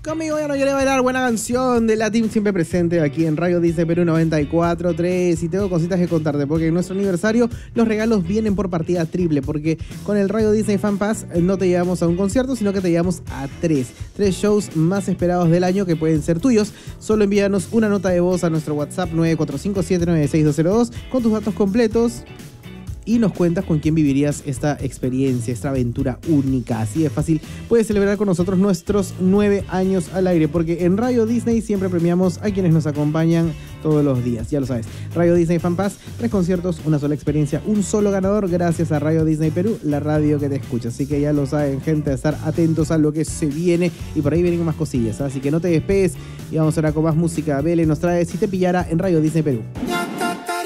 Conmigo ya no quiere bailar, buena canción de la Team siempre presente aquí en Radio Disney Perú 94.3 y tengo cositas que contarte porque en nuestro aniversario los regalos vienen por partida triple porque con el Radio Disney Fan Pass no te llevamos a un concierto sino que te llevamos a tres shows más esperados del año que pueden ser tuyos. Solo envíanos una nota de voz a nuestro WhatsApp 945796202 con tus datos completos y nos cuentas con quién vivirías esta experiencia, esta aventura única. Así de fácil, puedes celebrar con nosotros nuestros 9 años al aire, porque en Radio Disney siempre premiamos a quienes nos acompañan todos los días, ya lo sabes. Radio Disney Fan Pass, 3 conciertos, una sola experiencia, un solo ganador, gracias a Radio Disney Perú, la radio que te escucha. Así que ya lo saben, gente, estar atentos a lo que se viene y por ahí vienen más cosillas, así que no te despegues y vamos ahora con más música. Bele nos trae Si te pillara en Radio Disney Perú.